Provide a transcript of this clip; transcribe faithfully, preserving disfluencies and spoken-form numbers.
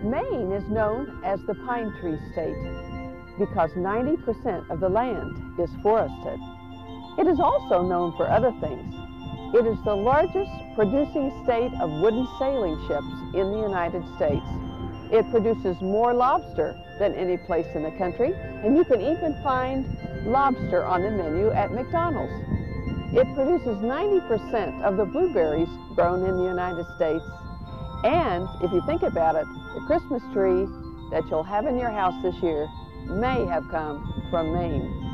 Maine is known as the pine tree state because ninety percent of the land is forested. It is also known for other things. It is the largest producing state of wooden sailing ships in the United States. It produces more lobster than any place in the country, and you can even find lobster on the menu at McDonald's. It produces ninety percent of the blueberries grown in the United States. And if you think about it, the Christmas tree that you'll have in your house this year may have come from Maine.